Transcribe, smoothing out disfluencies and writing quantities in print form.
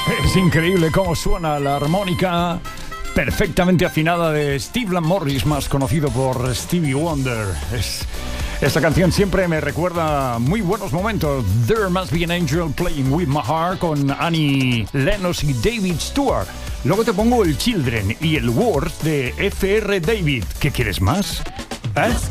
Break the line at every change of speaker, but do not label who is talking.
Es increíble cómo suena la armónica perfectamente afinada de Steve Lamb Morris, más conocido por Stevie Wonder. Esta canción siempre me recuerda muy buenos momentos. There Must Be an Angel Playing With My Heart con Annie Lennox y David Stewart. Luego te pongo el Children y el Words de F.R. David. ¿Qué quieres más? ¿Eh?